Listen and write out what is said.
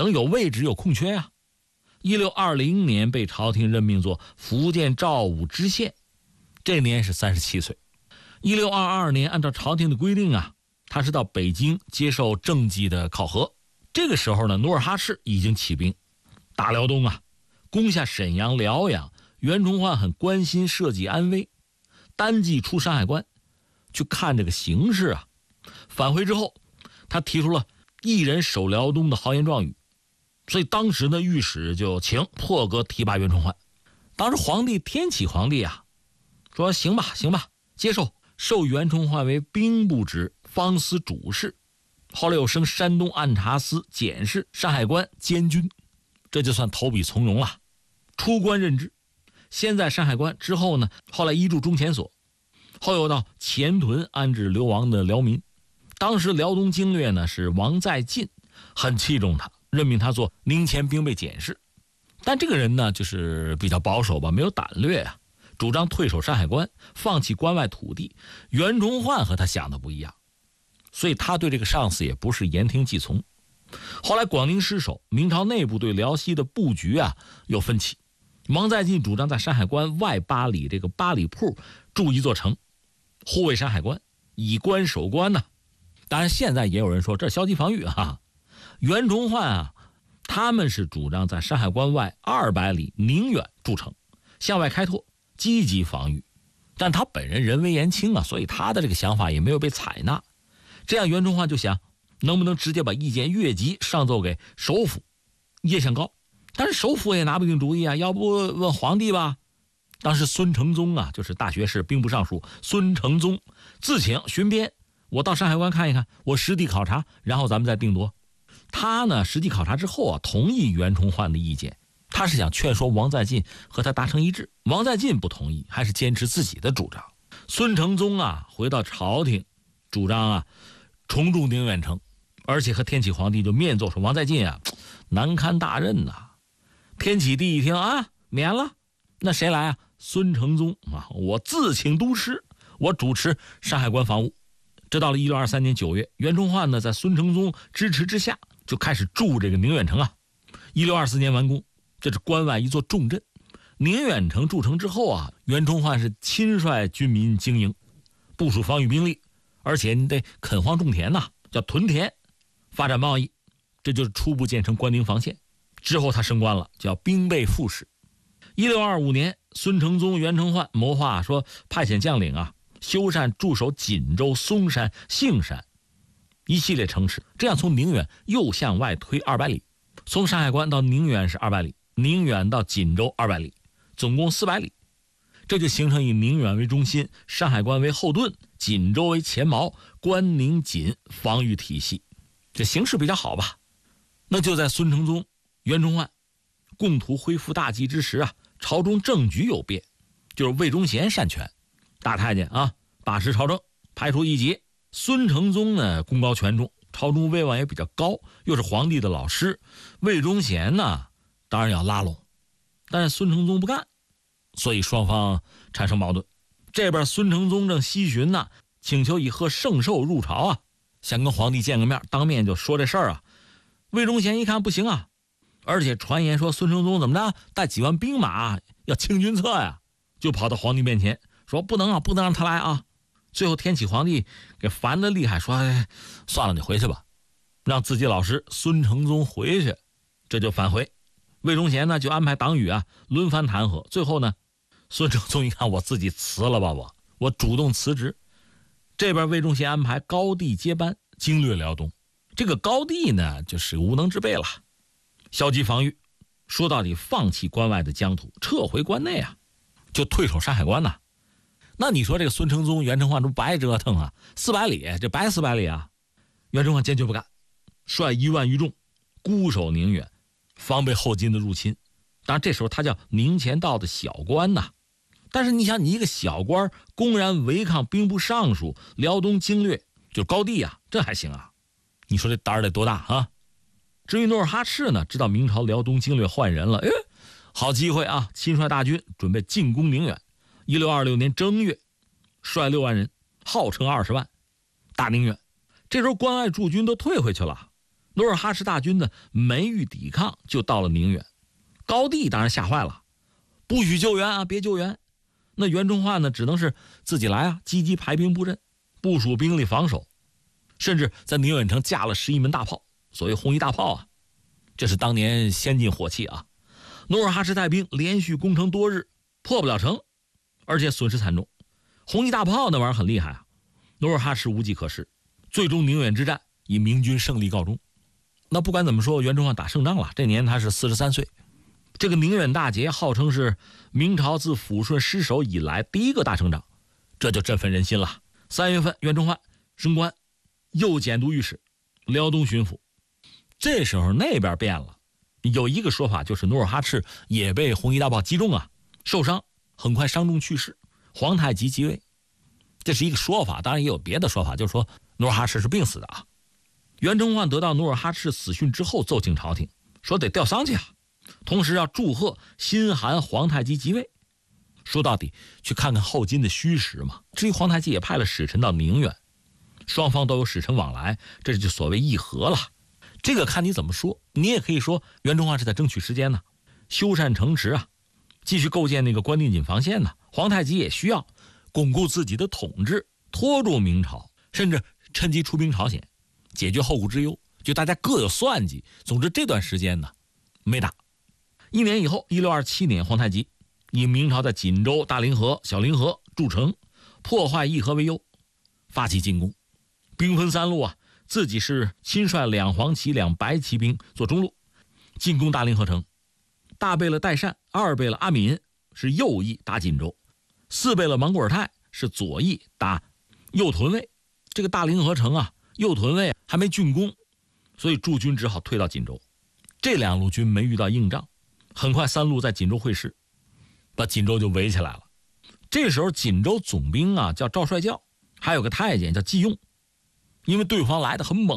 等有位置有空缺啊。1620年被朝廷任命做福建肇武知县，这年是37岁。1622年按照朝廷的规定啊，他是到北京接受政绩的考核。这个时候呢，努尔哈赤已经起兵打辽东啊，攻下沈阳、辽阳。袁崇焕很关心社稷安危，单骑出山海关去看这个形势啊。返回之后，他提出了一人守辽东的豪言壮语，所以当时呢，御史就请破格提拔袁崇焕。当时皇帝天启皇帝啊，说行吧，接受，授袁崇焕为兵部职方司主事，后来又升山东按察司检事、山海关监军，这就算投笔从戎了。出关任职，先在山海关，之后呢，后来移驻中前所，后又到前屯安置流亡的辽民。当时辽东经略呢是王在晋，很器重他，任命他做宁前兵备检事。但这个人呢就是比较保守吧，没有胆略啊，主张退守山海关，放弃关外土地。袁崇焕和他想的不一样，所以他对这个上司也不是言听计从。后来广宁失守，明朝内部对辽西的布局啊有分歧。王在晋主张在山海关外8里这个八里铺筑一座城，护卫山海关，以关守关呢。当然现在也有人说这消极防御啊。袁崇焕啊，他们是主张在山海关外200里宁远筑城，向外开拓，积极防御。但他本人人微言轻啊，所以他的这个想法也没有被采纳。这样袁崇焕就想，能不能直接把意见越级上奏给首辅叶向高。但是首辅也拿不定主意啊，要不问皇帝吧。当时孙承宗啊，就是大学士兵部尚书孙承宗自请巡边，我到山海关看一看，我实地考察，然后咱们再定夺。他呢实际考察之后啊，同意袁崇焕的意见，他是想劝说王在晋和他达成一致。王在晋不同意，还是坚持自己的主张。孙承宗啊回到朝廷，主张啊重筑宁远城，而且和天启皇帝就面奏说王在晋啊难堪大任呐。天启帝一听啊，免了，那谁来啊？孙承宗啊，我自请督师，我主持山海关防务。这到了1623年9月，袁崇焕呢在孙承宗支持之下，就开始筑这个宁远城啊。1624年完工，这是关外一座重镇。宁远城筑成之后啊，袁崇焕是亲率军民经营，部署防御兵力，而且你得垦荒种田呐，叫屯田，发展贸易，这就是初步建成关宁防线。之后他升官了，叫兵备副使。1625年，孙承宗、袁崇焕谋划说，派遣将领啊，修缮驻守锦州、嵩山、杏山一系列城池，这样从宁远又向外推200里，从山海关到宁远是200里，宁远到锦州200里，总共400里。这就形成以宁远为中心，山海关为后盾，锦州为前矛，关宁锦防御体系，这形势比较好吧。那就在孙承宗、袁崇焕共图恢复大计之时啊，朝中政局有变，就是魏忠贤擅权，大太监啊把持朝政，排除异己。孙承宗呢功高权重，朝中威望也比较高，又是皇帝的老师。魏忠贤呢当然要拉拢，但是孙承宗不干，所以双方产生矛盾。这边孙承宗正西巡呢，请求以贺圣寿入朝啊，想跟皇帝见个面，当面就说这事儿啊。魏忠贤一看不行啊，而且传言说孙承宗怎么着带几万兵马要清君侧呀，就跑到皇帝面前说不能啊，不能让他来啊。最后天启皇帝给烦得厉害，说算了，你回去吧，让自己老师孙承宗回去。这就返回。魏忠贤呢就安排党羽啊轮番弹劾，最后呢孙承宗一看，我自己辞了吧，我主动辞职。这边魏忠贤安排高帝接班，经略辽东。这个高帝呢就是无能之辈了，消极防御，说到底放弃关外的疆土，撤回关内啊，就退守山海关呐。那你说这个孙承宗、袁崇焕都白折腾啊，400里这白400里啊。袁崇焕坚决不干，率1万余众固守宁远，防备后金的入侵。当然这时候他叫宁前道的小官呐。但是你想，你一个小官公然违抗兵部尚书、辽东经略，就高帝啊，这还行啊？你说这胆儿得多大啊？至于努尔哈赤呢，知道明朝辽东经略换人了，好机会啊，亲率大军准备进攻宁远。1626年正月，率6万人，号称20万，打宁远。这时候关外驻军都退回去了， 努尔哈赤大军呢没予抵抗，就到了宁远。高帝当然吓坏了，不许救援啊，别救援。那袁崇焕呢只能是自己来啊，积极排兵布阵，部署兵力防守，甚至在宁远城架了11门大炮，所谓红衣大炮啊，这是当年先进火器啊。努尔哈赤带兵连续攻城多日，破不了城，而且损失惨重。红衣大炮那玩意儿很厉害啊，努尔哈赤无计可施，最终宁远之战以明军胜利告终。那不管怎么说，袁崇焕打胜仗了，这年他是43岁。这个宁远大捷号称是明朝自抚顺失守以来第一个大胜仗，这就振奋人心了。3月份，袁崇焕升官，右检都御史、辽东巡抚。这时候那边变了，有一个说法就是努尔哈赤也被红衣大炮击中啊，受伤，很快伤重去世，皇太极即位。这是一个说法，当然也有别的说法，就是说努尔哈赤是病死的啊。袁崇焕得到努尔哈赤死讯之后，奏请朝廷说得吊丧去啊，同时要祝贺新韩皇太极即位。说到底，去看看后金的虚实嘛。至于皇太极也派了使臣到宁远，双方都有使臣往来，这就所谓议和了。这个看你怎么说，你也可以说袁崇焕是在争取时间呢，修缮城池啊，继续构建那个关定锦防线呢。皇太极也需要巩固自己的统治，拖住明朝，甚至趁机出兵朝鲜，解决后顾之忧，就大家各有算计。总之这段时间呢没打。1年以后，1627年，皇太极以明朝在锦州、大凌河、小凌河筑城，破坏议和为由，发起进攻，兵分3路啊，自己是亲率2黄旗2白旗兵做中路，进攻大凌河城。大贝勒代善、二贝勒阿敏是右翼打锦州，四贝勒莽古尔泰是左翼打右屯卫。这个大凌河城啊，右屯卫还没竣工，所以驻军只好退到锦州。这2路军没遇到硬仗，很快3路在锦州会师，把锦州就围起来了。这时候锦州总兵啊叫赵帅教，还有个太监叫季用，因为对方来得很猛